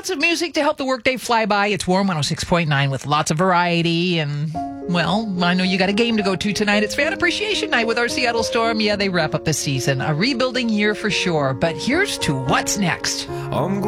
lots of music to help the workday fly by. It's Warm 106.9 with lots of variety. And, well, I know you got a game to go to tonight. It's Fan Appreciation Night with our Seattle Storm. Yeah, they wrap up the season. A rebuilding year for sure. But here's to what's next.